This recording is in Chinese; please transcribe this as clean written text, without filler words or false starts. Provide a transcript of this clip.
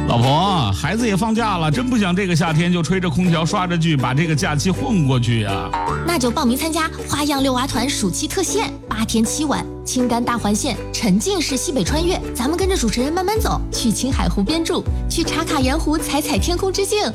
老婆，孩子也放假了，真不想这个夏天就吹着空调刷着剧，把这个假期混过去呀。 那就报名参加花样遛娃团暑期特线，8天7晚，青甘大环线，沉浸式西北穿越，咱们跟着主持人慢慢走，去青海湖边住，去茶卡盐湖踩踩天空之镜。